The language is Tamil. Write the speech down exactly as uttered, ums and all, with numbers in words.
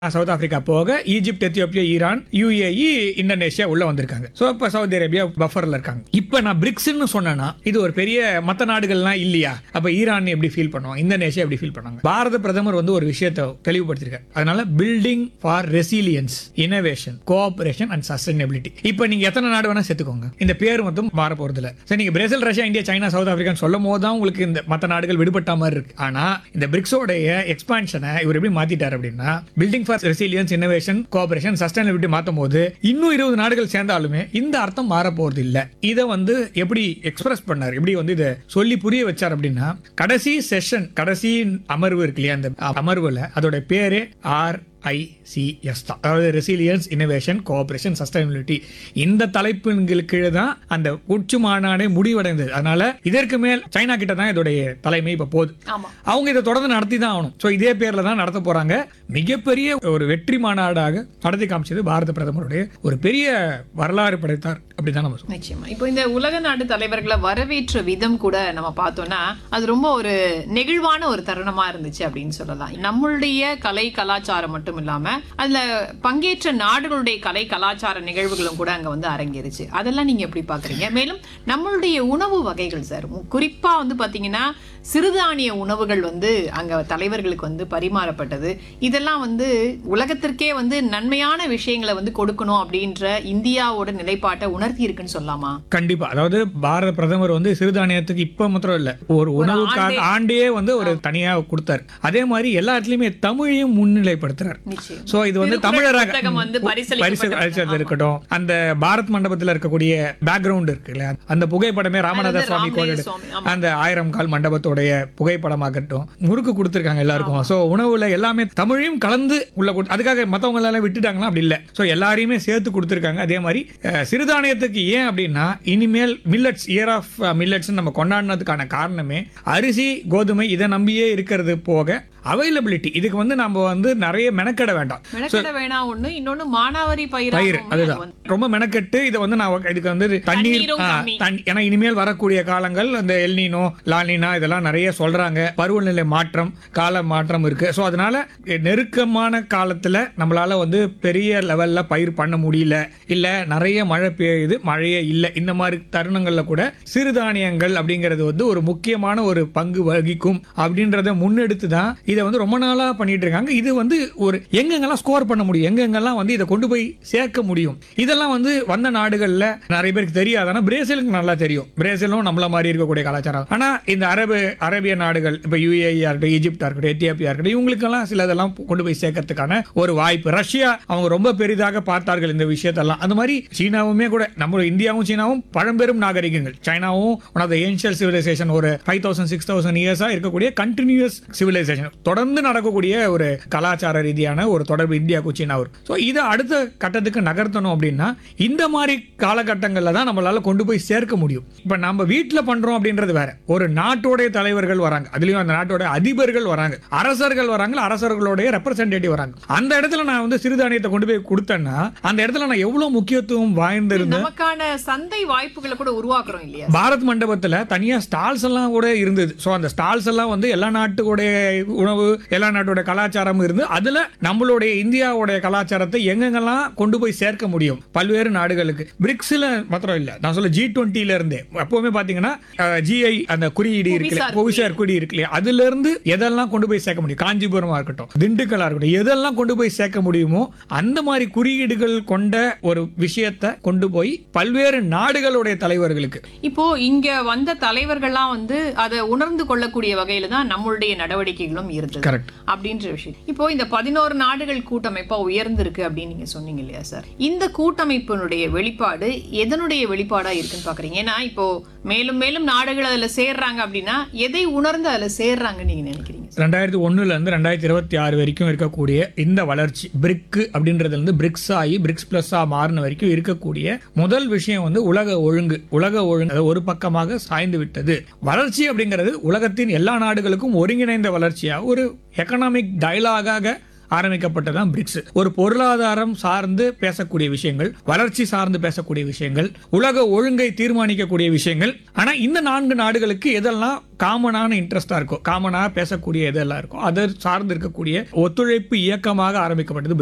சவுத் ஆப்பிரிக்கா போக Egypt, Ethiopia, Iran, UAE, Indonesia உள்ள வந்திருக்காங்க. சோ இப்ப சவுதி அரேபியா பஃபர்ல இருக்காங்க. இப்ப நான் பிரிக்ஸ்னு சொன்னேன்னா இது ஒரு பெரிய மத்த நாடுகள்லாம் இல்லையா? அப்ப ஈரான் எப்படி ஃபீல் பண்ணுவாங்க, இந்தோனேஷியா எப்படி ஃபீல் பண்ணுவாங்க? பாரத பிரதமர் வந்து ஒரு விஷயத்தை தெளிவுபடுத்திருக்காரு. அதனால building for resilience, innovation, cooperation and sustainability. இப்ப நீங்க எத்தனை நாடு வேணா சேர்த்துக்கோங்க, இந்த பேர் மட்டும் மாற போறது இல்ல. சரி, நீங்க Brazil, Russia, India, China, south ஆப்பிரிக்கான்னு சொல்லும் போது தான் உங்களுக்கு இந்த மத்த நாடுகள் விடுபட்ட மாதிரி இருக்கு. ஆனா இந்த பிரிக்ஸோடைய எக்ஸ்பான்ஷனை இவர் எப்படி மாத்திட்டார் அப்படின்னா, building for resilience, innovation, cooperation, sustainability மாத்தும் போது இன்னும் இருபது நாடுகள் சேர்ந்தாலுமே இந்த அர்த்தம் மாற போறது இல்ல. இதை வந்து எப்படி எக்ஸ்பிரஸ் பண்ணார், எப்படி வந்து இதை சொல்லி புரிய வச்சார் அப்படின்னா, கடைசி செஷன், கடைசி அமர்வு இருக்கு இல்லையா, அந்த அமர்வுல அதோட பேரே ஆர் ஐசிஎஸ் தான். அதாவது ரெசிலியன்ஸ், இனோவேஷன், கோஆபரேஷன், சஸ்டைனபிலிட்டி. இந்த தலைப்புகளுக்கு கீழே தான் அந்த உச்சி மாநாடே முடிவடைந்தது. அதனால இதற்கு மேல் சைனா கிட்ட தான் இதோடைய தலைமை இப்ப போகுது. அவங்க இதை தொடர்ந்து நடத்தி தான் ஆகணும். சோ இதே பேர்ல தான் நடத்த போறாங்க. மிகப்பெரிய ஒரு வெற்றி மாநாடாக நடத்தி காமிச்சது பாரத பிரதமருடைய ஒரு பெரிய வரலாறு படைத்தார் அப்படிதான் நம்ம சொல்றோம். நிச்சயமா. இப்போ இந்த உலக நாடு தலைவர்களை வரவேற்ற விதம் கூட நம்ம பார்த்தோம்னா அது ரொம்ப ஒரு நெகிழ்வான ஒரு தருணமா இருந்துச்சு அப்படின்னு சொல்லலாம். நம்மளுடைய கலை கலாச்சாரம் மட்டும் இல்லாம அதுல பங்கேற்ற நாடுகளுடைய கலை கலாச்சார நிகழ்வுகளும் கூட அங்க வந்து அரங்கேறிச்சு. அதெல்லாம் நீங்க எப்படி பாக்குறீங்க? மேலும் நம்மளுடைய உணவு வகைகள் சார், குறிப்பா வந்து பாத்தீங்கன்னா சிறுதானிய உணவுகள் வந்து அங்க தலைவர்களுக்கு வந்து பரிமாறப்பட்டது. இதெல்லாம் வந்து உலகத்திற்கே வந்து நன்மையான விஷயங்களை வந்து கொடுக்கணும் அப்படின்ற இந்தியாவோட நிலைப்பாட்டை உணர்த்தி இருக்குன்னு சொல்லலாமா? கண்டிப்பா. அதாவது பாரத பிரதமர் வந்து சிறுதானியத்துக்கு இப்ப மாத்திரம் இல்ல, ஒரு உணவுக்காக ஆண்டே வந்து ஒரு தனியா கொடுத்தார். அதே மாதிரி எல்லா இடத்துலயுமே தமிழையும் முன்னிலைப்படுத்துறார். சோ இது வந்து தமிழராக இருக்கட்டும், அந்த பாரத் மண்டபத்தில் இருக்கக்கூடிய பேக்ரவுண்ட் இருக்கு இல்லையா, அந்த புகைப்படமே ராமநாத சுவாமி கோயில், அந்த ஆயிரம் கால் மண்டபத்தோடைய புகைப்படமாகட்டும் முறுக்கு கொடுத்திருக்காங்க எல்லாருக்கும். சோ உணவுல எல்லாமே தமிழையும் கலந்து உள்ள, அதுக்காக மத்தவங்க எல்லாம் விட்டுட்டாங்களா அப்படி இல்ல. சோ எல்லாரையுமே சேர்த்து கொடுத்திருக்காங்க. அதே மாதிரி சிறுதானியத்துக்கு ஏன் அப்படின்னா, இனிமேல் மில்லட்ஸ், இயர் ஆஃப் மில்லட்ஸ் நம்ம கொண்டாடினதுக்கான காரணமே அரிசி, கோதுமை இதை நம்பியே இருக்கிறது போக அவைலபிலிட்டி. இதுக்கு வந்து நம்ம வந்து நிறைய மெனக்கெட வேண்டாம். மெனக்கெட வேணாம். ஒண்ணு இன்னொன்னு மானாவாரி பயிர் பயிர் அதுதான் ரொம்ப மெனக்கெட்டு இதை வந்து நான் இதுக்கு வந்து தண்ணீர், ஏன்னா இனிமேல் வரக்கூடிய காலங்கள் அந்த எல்னினோ, லானினா இதெல்லாம் நிறைய சொல்றாங்க. பருவநிலை மாற்றம், கால மாற்றம் இருக்கு. ஸோ அதனால நெருக்கமான காலத்துல நம்மளால வந்து பெரிய லெவல்ல பயிர் பண்ண முடியல, இல்ல நிறைய மழை பெய்யுது, மழையே இல்லை, இந்த மாதிரி தருணங்கள்ல கூட சிறுதானியங்கள் அப்படிங்கிறது வந்து ஒரு முக்கியமான ஒரு பங்கு வகிக்கும் அப்படின்றத முன்னெடுத்து தான் இதை வந்து ரொம்ப நாளா பண்ணிட்டு இருக்காங்க. இது வந்து ஒரு எங்கெங்கெல்லாம் ஸ்கோர் பண்ண முடியும், எங்கெங்கெல்லாம் வந்து இதை கொண்டு போய் சேர்க்க முடியும், இதெல்லாம் வந்து வந்த நாடுகள்ல நிறைய பேருக்கு தெரியாது. ஆனா பிரேசிலுக்கு நல்லா தெரியும். பிரேசிலும் நம்மள மாதிரி இருக்கக்கூடிய கலாச்சாரம். ஆனா இந்த அரபு அரேபிய நாடுகள், இப்ப யுஏஇ இருக்கட்டும், ஈஜிப்டா இருக்கட்டும், எத்தியோப்பியா இருக்கட்டும், இவங்களுக்கெல்லாம் சிலதெல்லாம் கொண்டு போய் சேர்க்கறதுக்கான ஒரு வாய்ப்பு. ரஷ்யா அவங்க ரொம்ப பெரிதாக பார்த்தார்கள் இந்த விஷயத்தெல்லாம். அந்த மாதிரி சீனாவுமே கூட, நம்ம இந்தியாவும் சீனாவும் பழம்பெரும் நாகரிகங்கள். சைனாவும் one of the ancient civilisation, ஒரு ஃபைவ் தௌசண்ட் சிக்ஸ் தௌசண்ட் இயர்ஸா இருக்கக்கூடிய கண்டினியூஸ் சிவிலைசேஷன், தொடர்ந்து நடக்கக்கூடிய ஒரு கலாச்சார ரீதியான ஒரு தொடர்பு இந்தியாவுக்கு சீனாவும். ஸோ இதை அடுத்த கட்டத்துக்கு நகர்த்தணும் அப்படின்னா இந்த மாதிரி காலகட்டங்களில் தான் நம்மளால கொண்டு போய் சேர்க்க முடியும். இப்போ நம்ம வீட்டில் பண்றோம் அப்படின்றது வேற, ஒரு நாட்டோடைய தலைவர்கள் வராங்க, அதுலயும் அந்த நாட்டோட அதிபர்கள் வராங்க, அரசர்கள் வராங்க, அரசர்களுடைய ரெப்ரசன்டேட்டிவ் வராங்க. அந்த இடத்துல நான் வந்து சிறுதானியத்தை கொண்டு போய் கொடுத்தேன்னா அந்த இடத்துல நான் எவ்வளவு முக்கியத்துவம் வாய்ந்திருந்தேன். நமக்கான சந்தை வாய்ப்புகளை கூட உருவாக்குறோம் இல்லையா? பாரத் மண்டபத்தில் தனியா ஸ்டால்ஸ் எல்லாம் கூட இருந்தது. ஸோ அந்த ஸ்டால்ஸ் எல்லாம் வந்து எல்லா நாட்டுடைய உணவு, எல்லா நாட்டோட கலாச்சாரம் இருந்து அதுல நம்மளுடைய இந்தியாவுடைய கலாச்சாரத்தை எங்கெங்கெல்லாம் கொண்டு போய் சேர்க்க முடியும் பல்வேறு நாடுகளுக்கு. பிரிக்ஸ்ல மாத்திரம் இல்ல, நான் சொல்ல ஜி டுவெண்ட்டில இருந்து எப்பவுமே பாத்தீங்கன்னா ஜிஐ அந்த குறியீடு இருக்கு, புவிசார் குறியீடு இருக்கு, அதுல இருந்து எதெல்லாம் கொண்டு போய் சேர்க்க முடியும், காஞ்சிபுரமா இருக்கட்டும், திண்டுக்கலா இருக்கட்டும், எதெல்லாம் கொண்டு போய் சேர்க்க முடியுமோ அந்த மாதிரி குறியீடுகள் கொண்ட ஒரு விஷயத்தை கொண்டு போய் பல்வேறு நாடுகளுடைய தலைவர்களுக்கு. இப்போ இங்க வந்த தலைவர்கள்லாம் வந்து அதை உணர்ந்து கொள்ளக்கூடிய வகையில தான் நம்மளுடைய நடவடிக்கைகளும் இருந்தது அப்படின்ற விஷயம். இப்போ இந்த பதினோரு நாடுகள் கூட்டமைப்பா உயர்ந்திருக்கு அப்படின்னு நீங்க சொன்னீங்க இல்லையா சார்? இந்த கூட்டமைப்பினுடைய வெளிப்பாடு எதனுடைய வெளிப்பாடா இருக்குன்னு பாக்குறீங்க? ஏன்னா இப்போ மேலும் மேலும் நாடுகள் அதுல சேர்றாங்க அப்படின்னா எதை உணர்ந்து அதுல சேர்றாங்க நீங்க நினைக்கிறீங்க? ரெண்டாயிரத்தி ஒண்ணுல இருந்து ரெண்டாயிரத்தி இருபத்தி ஆறு வரைக்கும் இருக்கக்கூடிய இந்த வளர்ச்சி, பிரிக் அப்படின்றதுல இருந்து பிரிக்ஸ் ஆகி பிரிக்ஸ் பிளஸ் மாறின வரைக்கும் இருக்கக்கூடிய முதல் விஷயம் வந்து உலக ஒழுங்கு. உலக ஒழுங்கு ஒரு பக்கமாக சாய்ந்து விட்டது. வளர்ச்சி அப்படிங்கிறது உலகத்தின் எல்லா நாடுகளுக்கும் ஒருங்கிணைந்த வளர்ச்சியா, ஒரு எக்கனாமிக் டயலாகாக ஆரம்பிக்கப்பட்டதான் பிரிக்ஸ். ஒரு பொருளாதாரம் சார்ந்து பேசக்கூடிய விஷயங்கள், வளர்ச்சி சார்ந்து பேசக்கூடிய விஷயங்கள், உலக ஒழுங்கை தீர்மானிக்கக்கூடிய விஷயங்கள். ஆனா இந்த நான்கு நாடுகளுக்கு எதெல்லாம் காமனான இன்ட்ரெஸ்டா இருக்கும், காமனா பேசக்கூடிய எதெல்லாம் இருக்கும், அதை சார்ந்து இருக்கக்கூடிய ஒத்துழைப்பு இயக்கமாக ஆரம்பிக்கப்பட்டது